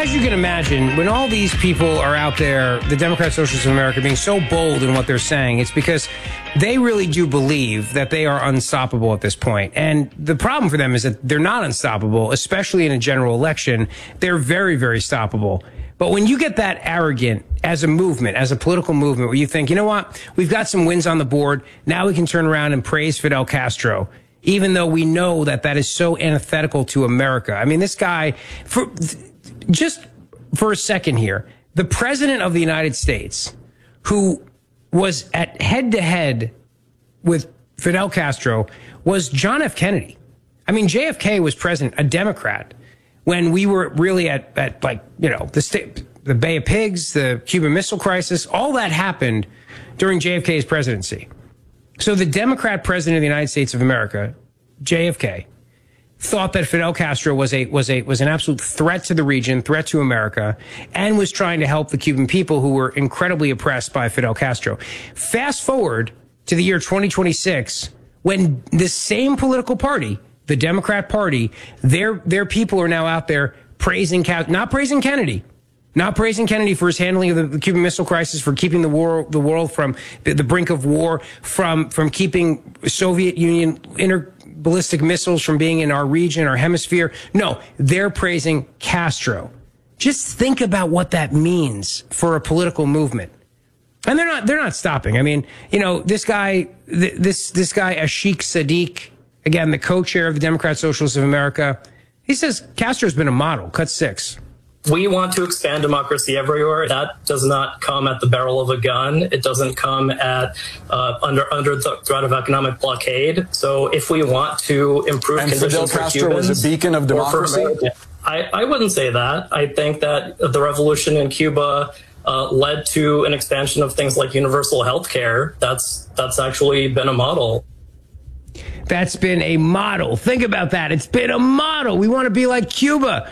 as you can imagine, when all these people are out there, the Democrat Socialists of America being so bold in what they're saying, it's because they really do believe that they are unstoppable at this point. And the problem for them is that they're not unstoppable, especially in a general election. They're very, very stoppable. But when you get that arrogant as a movement, as a political movement, where you think, you know what, we've got some wins on the board, now we can turn around and praise Fidel Castro, even though we know that that is so antithetical to America. I mean, this guy, just for a second here, the president of the United States, who was at head-to-head with Fidel Castro, was John F. Kennedy. I mean, JFK was president, a Democrat, when we were really at like, you know, the Bay of Pigs, the Cuban Missile Crisis, all that happened during JFK's presidency. So the Democrat president of the United States of America, JFK, thought that Fidel Castro was an absolute threat to the region, threat to America, and was trying to help the Cuban people who were incredibly oppressed by Fidel Castro. Fast forward to the year 2026, when the same political party, the Democrat Party, their people are now out there praising, not praising Kennedy. Not praising Kennedy for his handling of the Cuban Missile Crisis, for keeping the world from the brink of war, from keeping Soviet Union ballistic missiles from being in our region, our hemisphere. No, they're praising Castro. Just think about what that means for a political movement. And they're not stopping. I mean, you know, this guy, Ashik Sadiq, again, the co-chair of the Democrat Socialists of America, he says Castro's been a model. Cut 6. We want to expand democracy everywhere. That does not come at the barrel of a gun. It doesn't come at under the threat of economic blockade. So if we want to improve conditions Fidel for Castro Cubans, was a beacon of democracy. I wouldn't say that. I think that the revolution in Cuba led to an expansion of things like universal health care. That's actually been a model. That's been a model. Think about that. It's been a model. We want to be like Cuba.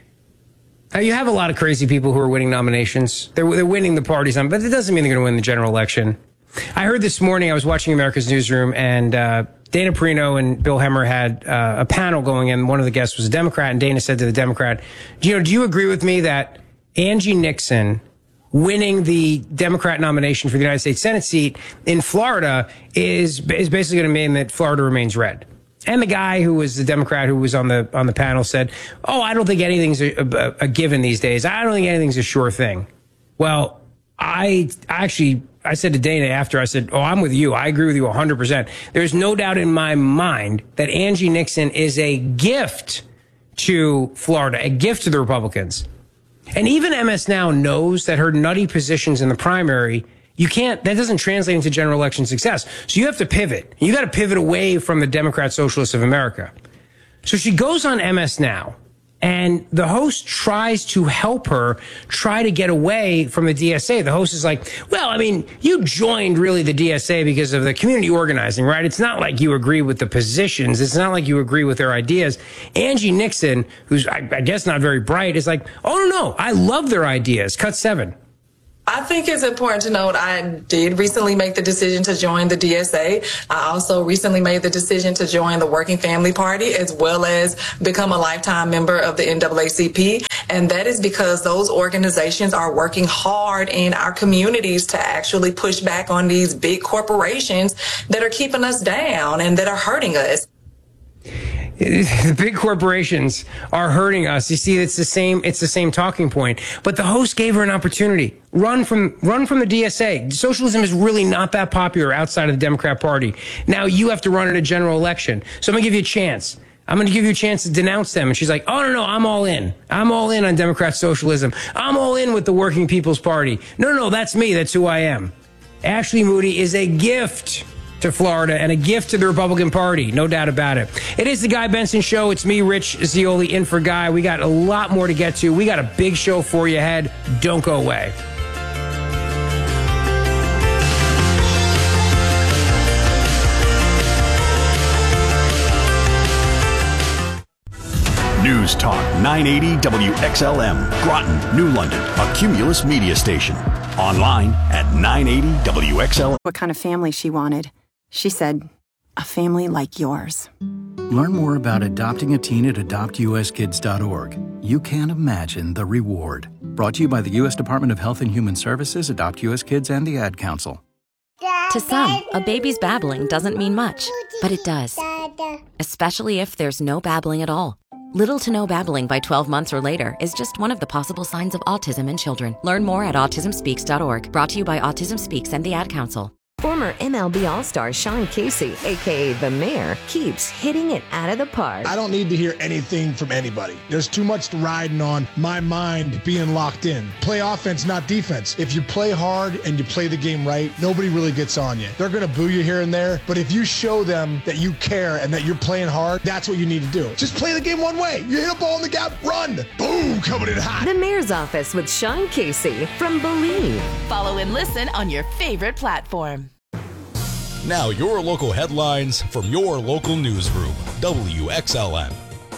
You have a lot of crazy people who are winning nominations. They're winning the parties, but it doesn't mean they're going to win the general election. I heard this morning, I was watching America's Newsroom, and Dana Perino and Bill Hemmer had a panel going, and one of the guests was a Democrat, and Dana said to the Democrat, do you agree with me that Angie Nixon winning the Democrat nomination for the United States Senate seat in Florida is basically going to mean that Florida remains red? And the guy who was the Democrat who was on the panel said, oh, I don't think anything's a given these days. I don't think anything's a sure thing. Well, I said to Dana after, I said, oh, I'm with you. I agree with you 100%. There's no doubt in my mind that Angie Nixon is a gift to Florida, a gift to the Republicans. And even MS Now knows that her nutty positions in the primary, that doesn't translate into general election success. So you have to pivot. You got to pivot away from the Democrat Socialists of America. So she goes on MS Now, and the host tries to help her try to get away from the DSA. The host is like, well, I mean, you joined really the DSA because of the community organizing, right? It's not like you agree with the positions. It's not like you agree with their ideas. Angie Nixon, who's I guess not very bright, is like, oh, no, I love their ideas. Cut 7. I think it's important to note I did recently make the decision to join the DSA. I also recently made the decision to join the Working Family Party, as well as become a lifetime member of the NAACP. And that is because those organizations are working hard in our communities to actually push back on these big corporations that are keeping us down and that are hurting us. The big corporations are hurting us. You see, it's the same talking point. But the host gave her an opportunity. Run from the DSA. Socialism is really not that popular outside of the Democrat Party. Now you have to run in a general election. So I'm going to give you a chance. I'm going to give you a chance to denounce them. And she's like, oh, no, I'm all in. I'm all in on Democrat socialism. I'm all in with the Working People's Party. No, that's me. That's who I am. Ashley Moody is a gift to Florida and a gift to the Republican Party. No doubt about it. It is the Guy Benson Show. It's me, Rich Zeoli, in for Guy. We got a lot more to get to. We got a big show for you ahead. Don't go away. News Talk 980 WXLM, Groton, New London, a Cumulus media station. Online at 980WXLM. What kind of family she wanted. She said, a family like yours. Learn more about adopting a teen at adoptuskids.org. You can't imagine the reward. Brought to you by the U.S. Department of Health and Human Services, Adopt U.S. Kids, and the Ad Council. To some, a baby's babbling doesn't mean much, but it does. Especially if there's no babbling at all. Little to no babbling by 12 months or later is just one of the possible signs of autism in children. Learn more at autismspeaks.org. Brought to you by Autism Speaks and the Ad Council. Former MLB All-Star Sean Casey, a.k.a. The Mayor, keeps hitting it out of the park. I don't need to hear anything from anybody. There's too much riding on my mind being locked in. Play offense, not defense. If you play hard and you play the game right, nobody really gets on you. They're going to boo you here and there, but if you show them that you care and that you're playing hard, that's what you need to do. Just play the game one way. You hit a ball in the gap, run. Boom, coming in hot. The Mayor's Office with Sean Casey from Believe. Follow and listen on your favorite platform. Now your local headlines from your local newsroom, WXLM.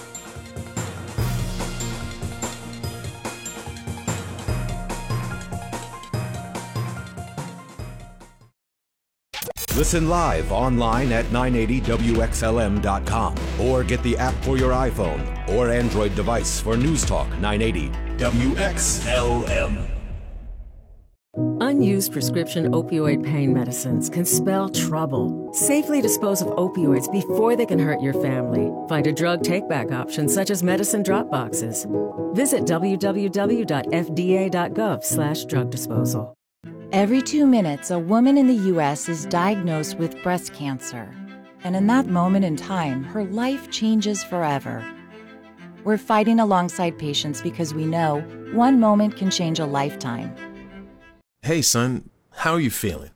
Listen live online at 980WXLM.com or get the app for your iPhone or Android device for News Talk 980 WXLM. Unused prescription opioid pain medicines can spell trouble. Safely dispose of opioids before they can hurt your family. Find a drug take-back option such as medicine drop boxes. Visit www.fda.gov/drug disposal. Every 2 minutes, a woman in the U.S. is diagnosed with breast cancer. And in that moment in time, her life changes forever. We're fighting alongside patients because we know one moment can change a lifetime. Hey, son, how are you feeling?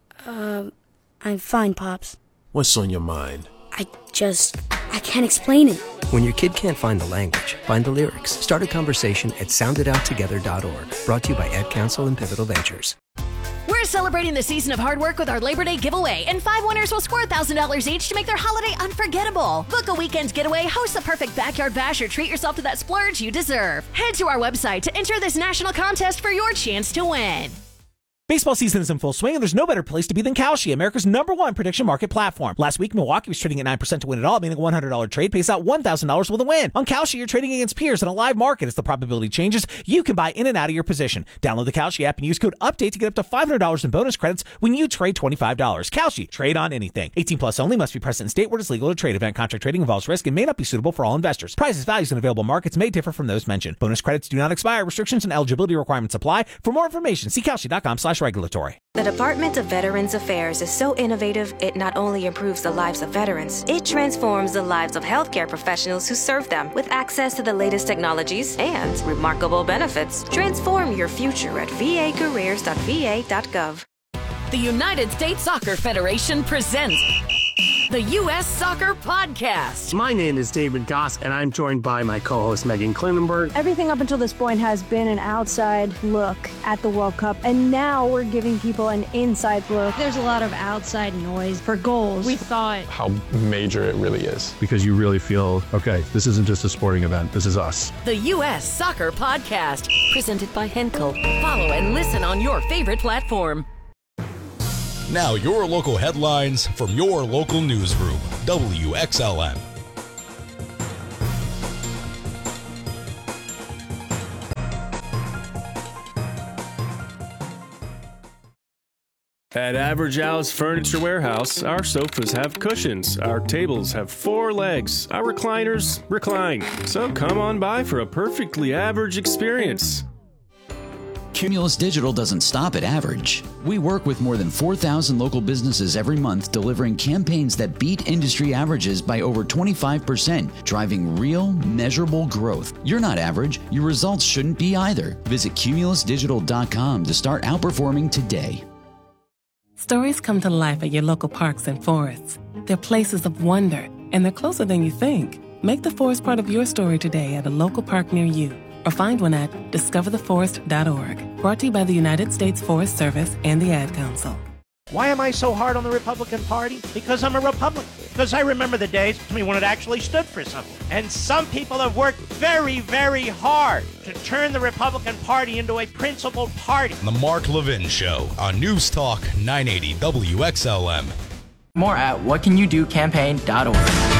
I'm fine, Pops. What's on your mind? I can't explain it. When your kid can't find the language, find the lyrics. Start a conversation at sounditouttogether.org. Brought to you by Ad Council and Pivotal Ventures. We're celebrating the season of hard work with our Labor Day giveaway, and 5 winners will score $1,000 each to make their holiday unforgettable. Book a weekend getaway, host the perfect backyard bash, or treat yourself to that splurge you deserve. Head to our website to enter this national contest for your chance to win. Baseball season is in full swing, and there's no better place to be than Kalshi, America's #1 prediction market platform. Last week, Milwaukee was trading at 9% to win it all, meaning a $100 trade pays out $1,000 with a win. On Kalshi, you're trading against peers in a live market. As the probability changes, you can buy in and out of your position. Download the Kalshi app and use code UPDATE to get up to $500 in bonus credits when you trade $25. Kalshi, trade on anything. 18 plus only, must be present in state where it's legal to trade. Event contract trading involves risk and may not be suitable for all investors. Prices, values, and available markets may differ from those mentioned. Bonus credits do not expire. Restrictions and eligibility requirements apply. For more information, see Kalshi.com/regulatory. The Department of Veterans Affairs is so innovative, it not only improves the lives of veterans, it transforms the lives of healthcare professionals who serve them. With access to the latest technologies and remarkable benefits, transform your future at vacareers.va.gov. The United States Soccer Federation presents the U.S. Soccer Podcast. My name is David Goss, and I'm joined by my co-host Megan Klinenberg. Everything up until this point has been an outside look at the World Cup, and now we're giving people an inside look. There's a lot of outside noise for goals. We thought how major it really is. Because you really feel, okay, this isn't just a sporting event, this is us. The U.S. Soccer Podcast, presented by Henkel. Follow and listen on your favorite platform. Now your local headlines from your local newsroom, WXLM. At Average Al's Furniture Warehouse, our sofas have cushions, our tables have 4 legs, our recliners recline. So come on by for a perfectly average experience. Cumulus Digital doesn't stop at average. We work with more than 4,000 local businesses every month, delivering campaigns that beat industry averages by over 25%, driving real, measurable growth. You're not average. Your results shouldn't be either. Visit cumulusdigital.com to start outperforming today. Stories come to life at your local parks and forests. They're places of wonder, and they're closer than you think. Make the forest part of your story today at a local park near you, or find one at discovertheforest.org. Brought to you by the United States Forest Service and the Ad Council. Why am I so hard on the Republican Party? Because I'm a Republican. Because I remember the days when it actually stood for something. And some people have worked very, very hard to turn the Republican Party into a principled party. The Mark Levin Show on News Talk 980 WXLM. More at whatcanyoudocampaign.org.